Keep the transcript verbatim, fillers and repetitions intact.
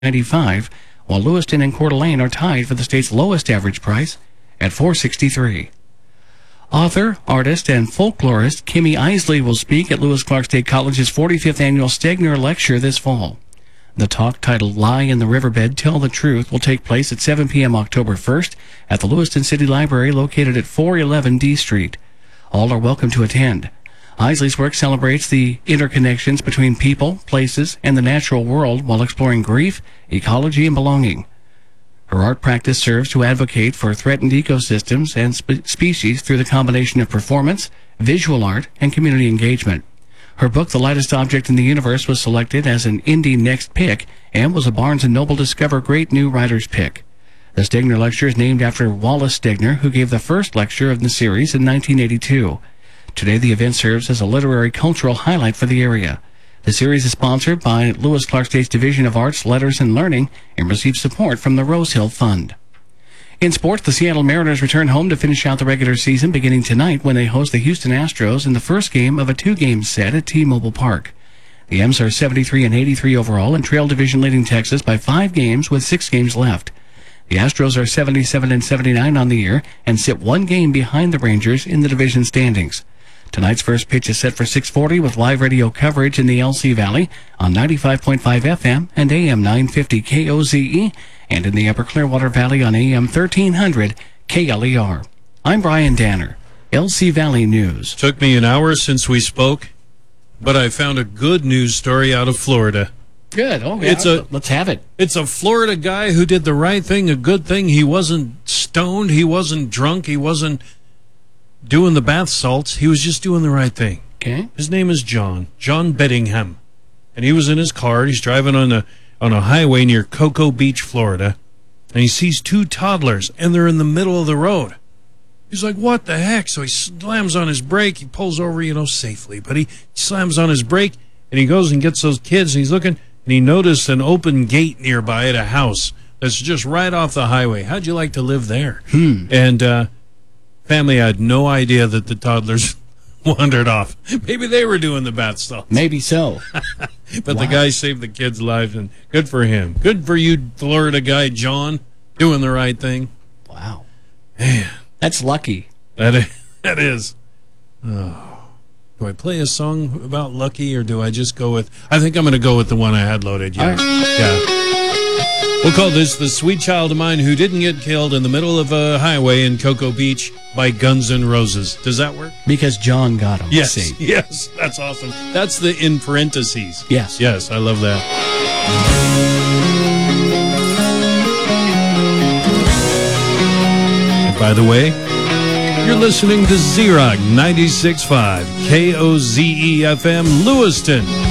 ninety-five, while Lewiston and Coeur d'Alene are tied for the state's lowest average price at four sixty-three. Author, artist, and folklorist Kimmy Isley will speak at Lewis Clark State College's forty-fifth annual Stegner Lecture this fall. The talk, titled Lie in the Riverbed, Tell the Truth, will take place at seven p.m. October first at the Lewiston City Library located at four eleven D Street. All are welcome to attend. Isley's work celebrates the interconnections between people, places, and the natural world while exploring grief, ecology, and belonging. Her art practice serves to advocate for threatened ecosystems and spe- species through the combination of performance, visual art, and community engagement. Her book, The Lightest Object in the Universe, was selected as an Indie Next Pick and was a Barnes and Noble Discover Great New Writers Pick. The Stegner Lecture is named after Wallace Stegner, who gave the first lecture of the series in nineteen eighty-two. Today, the event serves as a literary cultural highlight for the area. The series is sponsored by Lewis Clark State's Division of Arts, Letters, and Learning and receives support from the Rose Hill Fund. In sports, the Seattle Mariners return home to finish out the regular season beginning tonight when they host the Houston Astros in the first game of a two-game set at T-Mobile Park. The M's are seventy-three and eighty-three overall and trail division-leading Texas by five games with six games left. The Astros are seventy-seven and seventy-nine on the year and sit one game behind the Rangers in the division standings. Tonight's first pitch is set for six forty with live radio coverage in the L C Valley on ninety-five point five F M and A M nine fifty K O Z E and in the Upper Clearwater Valley on A M thirteen hundred K L E R. I'm Brian Danner, L C Valley News. Took me an hour since we spoke, but I found a good news story out of Florida. Good. Oh, yeah. It's a, Let's have it. It's a Florida guy who did the right thing, a good thing. He wasn't stoned. He wasn't drunk. He wasn't doing the bath salts. He was just doing the right thing. Okay. His name is John, John Bettingham. And he was in his car. He's driving on a, on a highway near Cocoa Beach, Florida. And he sees two toddlers, and they're in the middle of the road. He's like, what the heck? So he slams on his brake. He pulls over, you know, safely. But he slams on his brake, and he goes and gets those kids, and he's looking, and he noticed an open gate nearby at a house that's just right off the highway. How'd you like to live there? Hmm. And uh, family had no idea that the toddlers wandered off. Maybe they were doing the bath salts. Maybe so. But Wow. the guy saved the kids' lives, and good for him. Good for you, Florida guy, John, doing the right thing. Wow. Man, That's lucky. that is. That is. Oh. Do I play a song about lucky, or do I just go with... I think I'm going to go with the one I had loaded. Yeah. All right. Yeah. We'll call this The Sweet Child of Mine Who Didn't Get Killed in the Middle of a Highway in Cocoa Beach by Guns N' Roses. Does that work? Because John got him. Yes. See. Yes. That's awesome. That's the in parentheses. Yes. Yes, I love that. And by the way, you're listening to Z-Rock ninety-six point five K O Z E F M Lewiston.